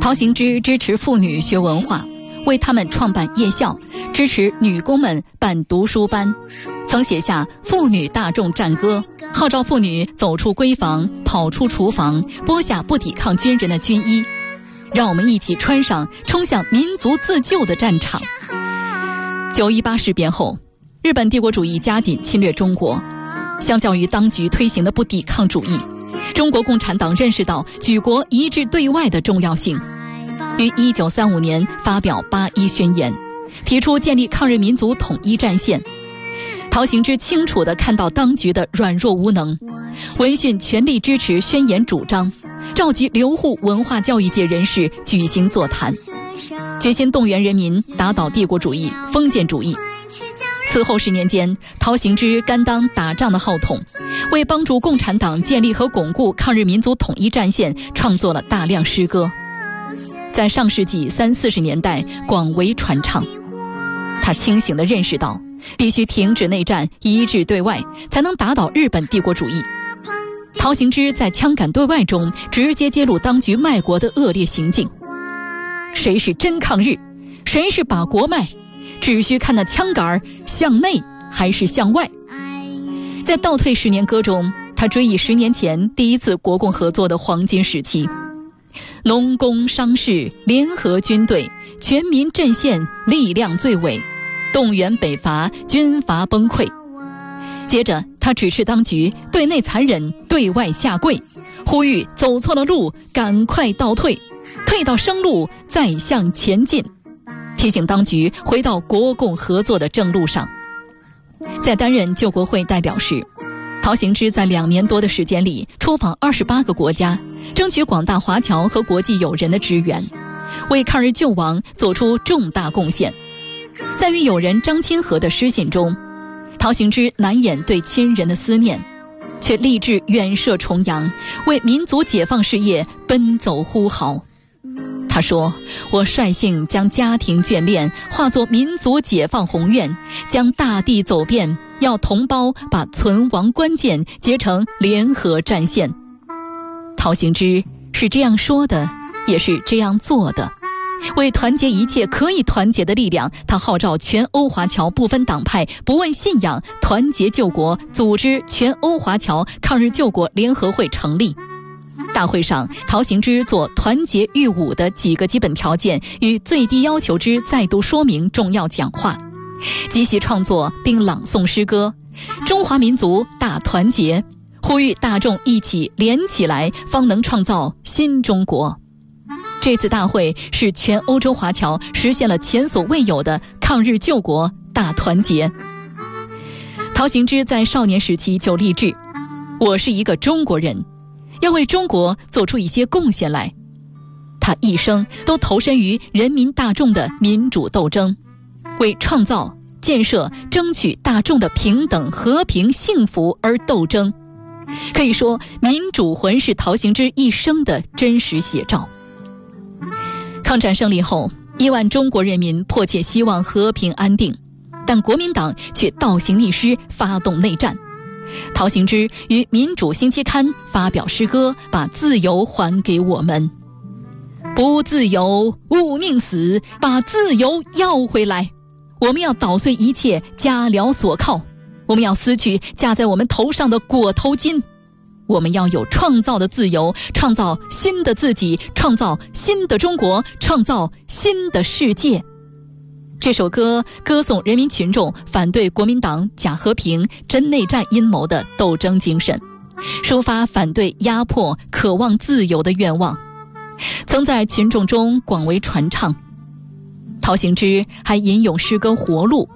陶行知支持妇女学文化，为他们创办夜校，支持女工们办读书班，曾写下妇女大众战歌，号召妇女走出闺房，跑出厨房，剥下不抵抗军人的军衣，让我们一起穿上冲向民族自救的战场。9·18事变后，日本帝国主义加紧侵略中国，相较于当局推行的不抵抗主义，中国共产党认识到举国一致对外的重要性，于1935年发表8·1宣言，提出建立抗日民族统一战线。陶行知清楚地看到当局的软弱无能，闻讯全力支持宣言主张，召集留沪文化教育界人士举行座谈，决心动员人民打倒帝国主义、封建主义。此后10年间，陶行知甘当打仗的号筒，为帮助共产党建立和巩固抗日民族统一战线创作了大量诗歌，在上世纪30、40年代广为传唱。他清醒地认识到，必须停止内战，一致对外，才能打倒日本帝国主义。陶行知在枪杆对外中直接揭露当局卖国的恶劣行径。谁是真抗日？谁是把国卖？只需看那枪杆向内还是向外。在倒退10年歌中，他追忆10年前第一次国共合作的黄金时期，农工商士联合军队，全民阵线力量最伟，动员北伐，军阀崩溃。接着他指示当局对内残忍，对外下跪，呼吁走错了路赶快倒退，退到生路再向前进，提醒当局回到国共合作的正路上。在担任救国会代表时，陶行知在2年多的时间里出访28个国家，争取广大华侨和国际友人的支援，为抗日救亡做出重大贡献。在与友人张钦和的诗信中，陶行知难掩对亲人的思念，却立志远涉重洋，为民族解放事业奔走呼号。他说，我率性将家庭眷恋化作民族解放宏愿，将大地走遍，要同胞把存亡关键结成联合战线。陶行知是这样说的，也是这样做的。为团结一切可以团结的力量，他号召全欧华侨不分党派，不问信仰，团结救国，组织全欧华侨抗日救国联合会成立。大会上，陶行知作团结御侮的几个基本条件与最低要求之再度说明重要讲话，即席创作并朗诵诗歌中华民族大团结，呼吁大众一起连起来，方能创造新中国。这次大会是全欧洲华侨实现了前所未有的抗日救国大团结。陶行知在少年时期就立志，我是一个中国人，要为中国做出一些贡献来。他一生都投身于人民大众的民主斗争，为创造、建设、争取大众的平等、和平、幸福而斗争。可以说，民主魂是陶行知一生的真实写照。抗战胜利后，1万中国人民迫切希望和平安定，但国民党却倒行逆施，发动内战。陶行知于《民主星期刊》发表诗歌，把自由还给我们。不自由，勿宁死，把自由要回来。我们要捣碎一切家寮所靠，我们要撕去架在我们头上的裹头巾。我们要有创造的自由，创造新的自己，创造新的中国，创造新的世界。这首歌歌颂人民群众反对国民党假和平、真内战阴谋的斗争精神，抒发反对压迫、渴望自由的愿望，曾在群众中广为传唱。陶行知还吟咏诗歌活路，